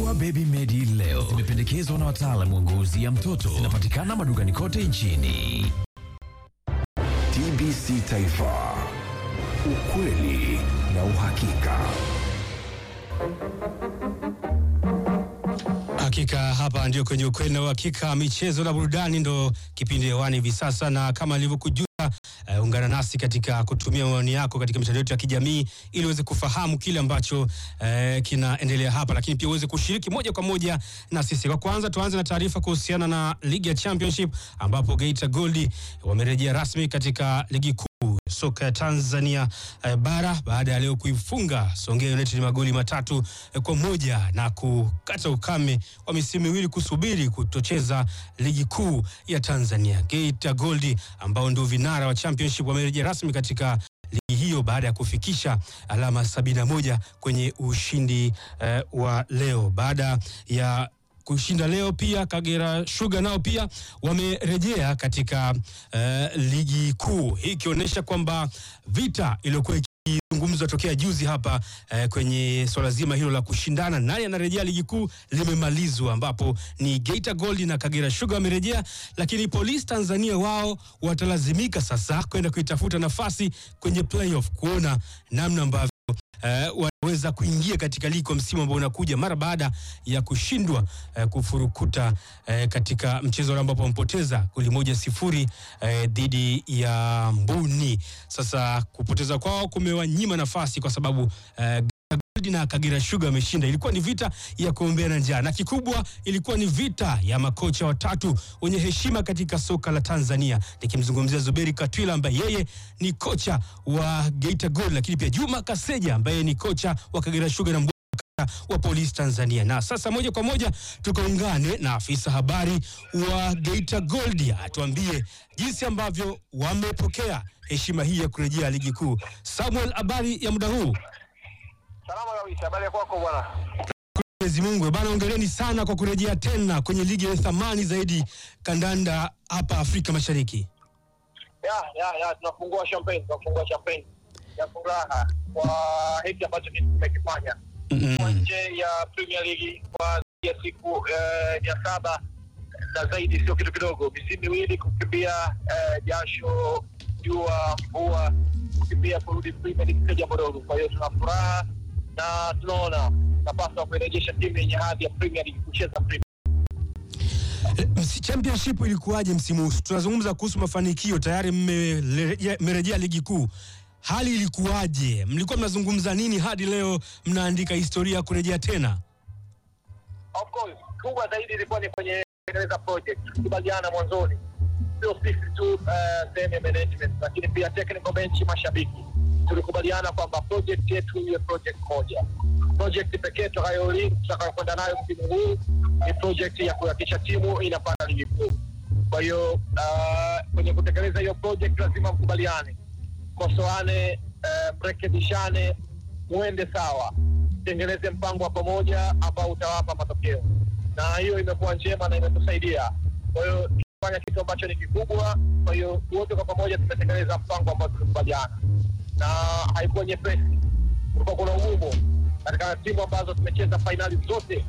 Dawa Baby Medi leo zimependekezwa na wataalamu wa ngozi ya mtoto. Zinapatikana madukani kote nchini. TBC Taifa, ukweli na uhakika. Hakika hapa ndio kwenye ukweli na uhakika. Michezo na burudani ndo kipindi hewani hivi sasa, na kama alivyokujuza ungana nasi katika kutumia maoni yako katika mitandao yetu ya kijamii ili uweze kufahamu kile ambacho kinaendelea hapa, lakini pia uweze kushiriki moja kwa moja na sisi. Kwa kwanza tuanze na taarifa kuhusiana na ligi ya Championship ambapo Geita Gold wamerejea rasmi katika ligi kuu soka ya Tanzania bara baada ya leo kuifunga Songea United magoli 3-1 na kukata ukame wa misimu miwili kusubiri kutocheza ligi kuu ya Tanzania. Geita Gold ambao ndio vinara wa Championship wamerejea rasmi katika ligi hiyo baada ya kufikisha alama 71 kwenye ushindi wa leo. Baada ya kushinda leo pia Kagera Sugar nao pia wamerejea katika ligi kuu. Hii ikionyesha kwamba vita iliyokuwa ikizungumzwa tokea juzi hapa kwenye swala zima hilo la kushindana nani anarejea ligi kuu limemalizwa, ambapo ni Geita Gold na Kagera Sugar wamerejea, lakini Police Tanzania wao watalazimika sasa kwenda kuitafuta nafasi kwenye playoff kuona namna ambavyo waweza kuingia katika ligi kwa msimu ambao unakuja mara baada ya kushindwa kufurukuta katika mchezo ambapo wampoteza goli 1-0 dhidi ya Mbuni. Sasa kupoteza kwao kumewanyima nafasi kwa sababu na Kagera Sugar wameshinda. Ilikuwa ni vita ya kuombea na njaa, na kikubwa ilikuwa ni vita ya makocha watatu wenye heshima katika soka la Tanzania. Nikimzungumzia Zuberi Katwila ambaye yeye ni kocha wa Geita Gold, lakini pia Juma Kaseja ambaye ni kocha wa Kagera Sugar na wa Police Tanzania. Na sasa moja kwa moja tukaungane na afisa habari wa Geita Gold atuambie jinsi ambavyo wamepokea heshima hii ya kurejea ligi kuu. Samuel, habari ya muda huu? Salama kabisa, habari ya kwako bwana? Mwenyezi Mungu bwana, hongereni sana kwa kurejea tena kwenye ligi ya thamani zaidi kandanda hapa Afrika Mashariki. Tunafungua champagne ya furaha kwa hiki ambacho tumekifanya kwa nje ya Premier League kwa siku 7 na zaidi, sio kitu kidogo. Misimu miwili kukimbia, jasho, jua, mvua, kukimbia kurudi Premier League jambo dogo. Kwa hiyo tuna furaha na tunaona napaswa kurejesha timu yenye hadhi ya Premier League kucheza Premier. Championship ilikuwaje msimu huu? Tunazungumza kuhusu mafanikio, tayari mmerejea ligi kuu. Hali ilikuwaje? Mlikuwa mnazungumza nini hadi leo mnaandika historia ya kurejea tena? Of course, kubwa zaidi ilikuwa ni kwenye kutengeneza project. Tukubaliana mwanzoni, sio sisi tu senior management, lakini pia technical bench, mashabiki. Tulikubaliana kwamba project yetu iwe project moja. Project pekee tutakayokwenda nayo msimu huu ni project ya kuhakikisha timu inapanda ligi kuu. Kwa hiyo kwenye kutekeleza hiyo project lazima mkubaliane, kosoane, mrekebishane, muende sawa, tengeneze mpango wa pamoja ambao utawapa matokeo, na hiyo imekuwa njema na imetusaidia. Kwa hiyo tunafanya kitu ambacho ni kikubwa. Kwa hiyo wote kwa pamoja tumetekeleza mpango ambao tulikubaliana, na haikuwa nyepesi. Kulikuwa kuna ugumu katika timu ambazo tumecheza finali zote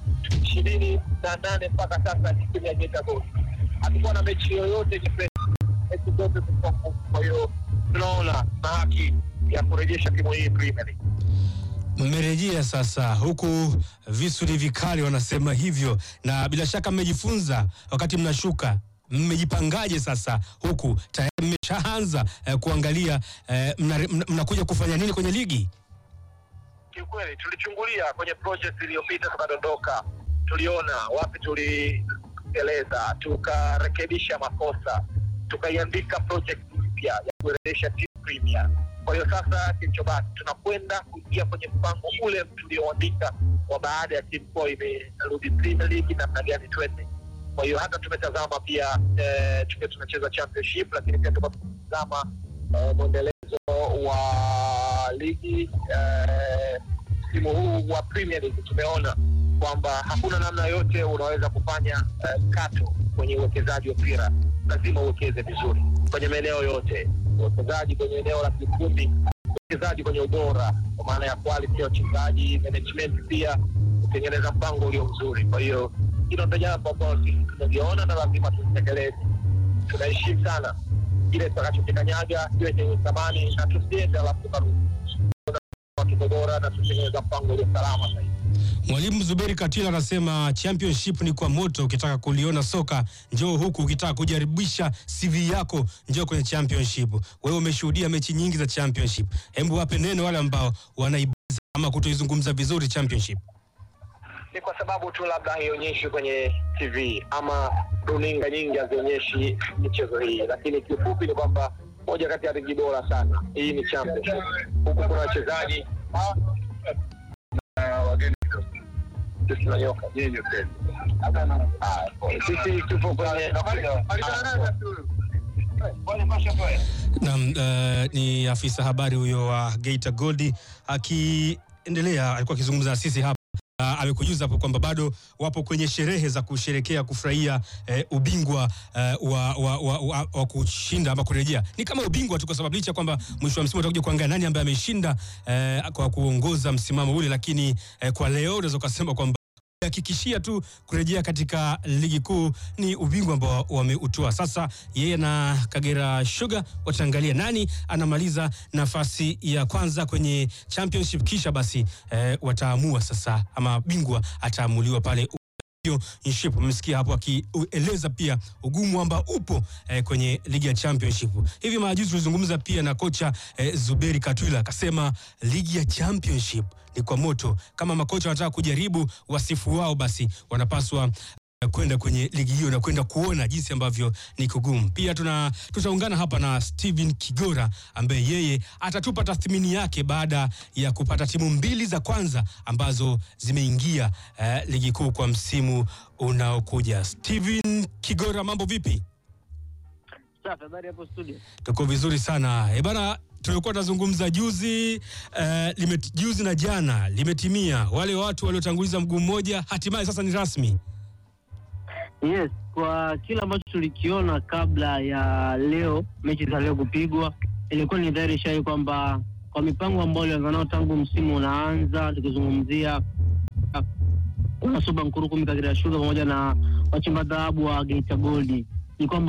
28 mpaka sasa. Timu ya Geita Gold hatukuwa na mechi yoyote nyepesi, mechi zote zilikuwa ngumu. Kwa hiyo tunaona na haki ya kurejesha timu hii Premier League. Mmerejea sasa, huku visu ni vikali wanasema hivyo, na bila shaka mmejifunza wakati mnashuka. Mmejipangaje sasa, huku tayari mmeshaanza kuangalia mnakuja kufanya nini kwenye ligi? Kiukweli tulichungulia kwenye project iliyopita, tukadondoka, tuliona wapi tuliteleza, tukarekebisha makosa, tukaiandika project mpya ya kurejesha timu Premier. Kwa hiyo sasa kilichobaki tunakwenda kuingia kwenye mpango ule tulioandika wa baada ya timu kwa imerudi Premier League namna gani twende. Kwa hiyo hata tumetazama pia tunacheza Championship, lakini pia tukatazama mwendelezo wa ligi msimu huu wa Premier League. Tumeona kwamba hakuna namna yote unaweza kufanya kato kwenye uwekezaji wa mpira, lazima uwekeze vizuri kwenye maeneo yote, uwekezaji kwenye eneo la kikundi, uwekezaji kwenye ubora kwa maana ya quality ya wachezaji, management pia kutengeneza mpango ulio mzuri. Kwa hiyo hilo ndio jambo ambalo sisi tunaliona na lazima tulitekeleze. Tunaheshimu sana ile tutakachokikanyaga, kile chenye thamani, na tusiende alafu tukarudi. Kitu bora na tutengeneza mpango ulio salama zaidi. Mwalimu Zuberi Katwila anasema championship ni kwa moto. Ukitaka kuliona soka njoo huku, ukitaka kujaribisha CV yako njoo kwenye championship. Wewe umeshuhudia mechi nyingi za championship, hebu wape neno wale ambao wanaibaza ama kutoizungumza vizuri championship. Ni kwa sababu tu labda haionyeshi kwenye TV ama runinga nyingi hazionyeshi michezo hii, lakini kifupi ni kwamba moja kati ya ligi bora sana hii ni championship. Huku kuna wachezaji wageni tunanyoka yenyewe tena. Sisi tupo kwenye ni afisa habari huyo wa Geita Gold akiendelea, alikuwa akizungumza na sisi hapa. Amekujuza hapo kwamba bado wapo kwenye sherehe za kusherekea kufurahia ubingwa wa kushinda ama kurejea. Ni kama ubingwa tu, kwa sababu licha kwamba mwisho wa msimu utakuja kuangalia nani ambaye ameshinda kwa kuongoza msimamo ule, lakini kwa leo unaweza kusema kwamba hakikishia tu kurejea katika ligi kuu ni ubingwa ambao wameutoa. Sasa yeye na Kagera Sugar wataangalia nani anamaliza nafasi ya kwanza kwenye championship, kisha basi wataamua sasa ama bingwa ataamuliwa pale championship. Mmesikia hapo akieleza pia ugumu ambao upo kwenye ligi ya championship. Hivi majuzi tulizungumza pia na kocha Zuberi Katwila, akasema ligi ya championship ni kwa moto. Kama makocha wanataka kujaribu wasifu wao, basi wanapaswa kwenda kwenye ligi hiyo na kwenda kuona jinsi ambavyo ni kugumu. Pia tutaungana hapa na Steven Kigora ambaye yeye atatupa tathmini yake baada ya kupata timu mbili za kwanza ambazo zimeingia ligi kuu kwa msimu unaokuja. Steven Kigora, mambo vipi? Safi, habari hapo studio. Tuko vizuri sana. Bana, tulikuwa tunazungumza juzi juzi na jana limetimia, wale watu waliotanguliza mguu mmoja hatimaye sasa ni rasmi. Yes, kwa kila ambacho tulikiona kabla ya leo, mechi za leo kupigwa, ilikuwa ni dhahiri shahiri kwamba kwa mipango ambayo ilianza nayo tangu msimu unaanza, tukizungumzia kuna Suba Nkurukumbi, Kagera Sugar pamoja na wachimba dhahabu wa Geita Gold, ni kwamba